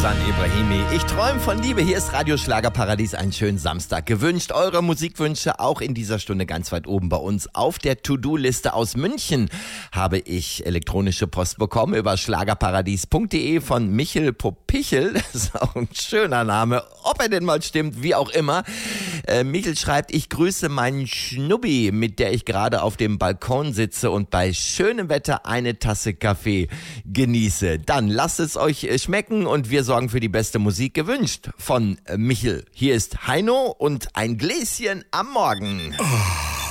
Susanne Ibrahimi. Ich träume von Liebe. Hier ist Radio Schlagerparadies. Einen schönen Samstag gewünscht. Eure Musikwünsche auch in dieser Stunde ganz weit oben bei uns. Auf der To-Do-Liste aus München habe ich elektronische Post bekommen über schlagerparadies.de von Michel Popichel. Das ist auch ein schöner Name. Ob er denn mal stimmt, wie auch immer. Michel schreibt, ich grüße meinen Schnubbi, mit der ich gerade auf dem Balkon sitze und bei schönem Wetter eine Tasse Kaffee genieße. Dann lasst es euch schmecken und wir sorgen für die beste Musik, gewünscht von Michel. Hier ist Heino und ein Gläschen am Morgen. Oh.